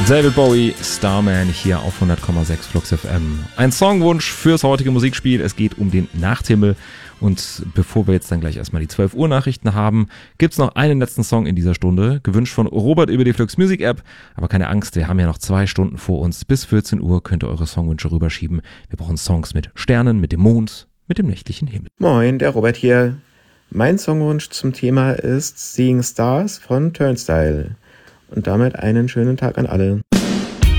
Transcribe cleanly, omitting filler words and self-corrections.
David Bowie, Starman hier auf 100,6 Flux FM. Ein Songwunsch fürs heutige Musikspiel. Es geht um den Nachthimmel. Und bevor wir jetzt dann gleich erstmal die 12 Uhr Nachrichten haben, gibt's noch einen letzten Song in dieser Stunde. Gewünscht von Robert über die Flux Music App. Aber keine Angst, wir haben ja noch 2 Stunden vor uns. Bis 14 Uhr könnt ihr eure Songwünsche rüberschieben. Wir brauchen Songs mit Sternen, mit dem Mond, mit dem nächtlichen Himmel. Moin, der Robert hier. Mein Songwunsch zum Thema ist Seeing Stars von Turnstile. Und damit einen schönen Tag an alle.